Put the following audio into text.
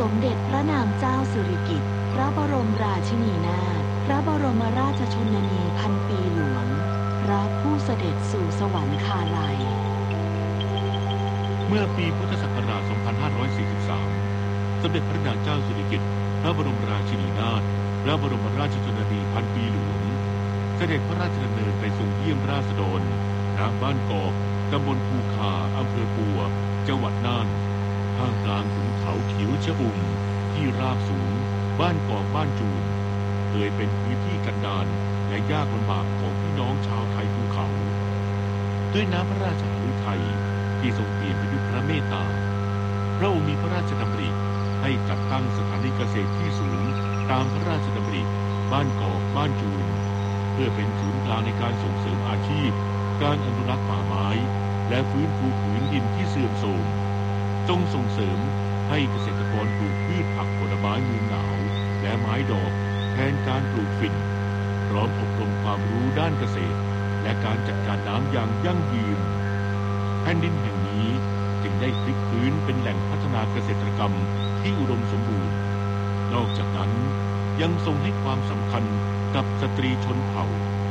มเด็จพระนางเจ้าสิริกิติ์พระบรมราชินีนาถพระบรมราชชนนีพันปีหลวงพระผู้เสด็จสู่สวรรคาลัยเมื่อปีพุทธศักราช 2543 สมเด็จพระนางเจ้าสิริกิติ์พระบรมราชินีนาถพระบรมราชชนนีพันปีหลวงเสด็จพระราชดำเนินไปทรงเยี่ยมราษฎรณบ้านกอกตำบลภูคาอำเภอปัวจังหวัดน่านท่ามกลางขุนเขาเขียวชอุ่มที่ราบสูงบ้านกอกบ้านจูนเคยเป็นพื้นที่กันดารและยากลำบากของพี่น้องชาวไทยภูเขาด้วยน้ำพระราชหฤทัยที่ทรงเปลี่ยนไปด้วยพระเมตตาพระองค์มีพระราชดำริให้จัดตั้งสถานีเกษตรที่สูงตามพระราชดำริบ้านกอกบ้านจูนเพื่อเป็นศูนย์กลางในการส่งเสริมอาชีพการอนุรักษ์ป่าไม้และฟื้นฟูผืนดินที่เสื่อมโทรมจงส่งเสริมให้เกษตรกรปลูกพืชผักผลไม้เมืองหนาวและไม้ดอกแทนการปลูกฝิ่นพร้อมอบรมความรู้ด้านเกษตรและการจัดการน้ำอย่างยั่งยืนแผ่นดินแห่งนี้จึงได้พลิกฟื้นเป็นแหล่งพัฒนาเกษตรกรรมที่อุดมสมบูรณ์นอกจากนั้นยังทรงให้ความสำคัญกับสตรีชนเผ่า